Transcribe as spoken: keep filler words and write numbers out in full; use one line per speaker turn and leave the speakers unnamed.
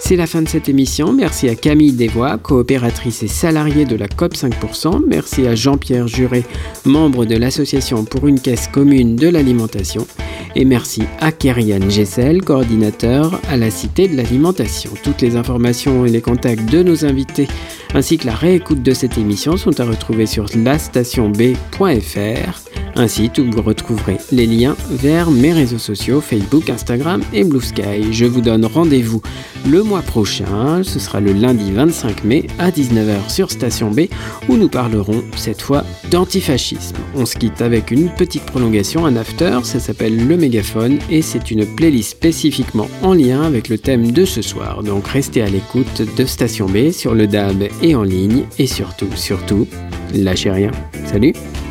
C'est la fin de cette émission. Merci à Camille Desvoix, coopératrice et salariée de la COP cinq pour cent. Merci à Jean-Pierre Juret, membre de l'association pour une caisse commune de l'alimentation. Et merci à Kerian Gessel, coordinateur à la Cité de l'Alimentation. Toutes les informations et les contacts de nos invités ainsi que la réécoute de cette émission sont à retrouver sur la station b point f r, un site où vous retrouverez les liens vers mes réseaux sociaux Facebook, Instagram et Blue Sky. Je vous donne rendez-vous le mois prochain, ce sera le lundi vingt-cinq mai à dix-neuf heures sur Station B, où nous parlerons cette fois d'antifascisme. On se quitte avec une petite prolongation, un after, ça s'appelle Le Mégaphone et c'est une playlist spécifiquement en lien avec le thème de ce soir. Donc restez à l'écoute de Station B sur le D A B et en ligne et surtout, surtout, lâchez rien. Salut!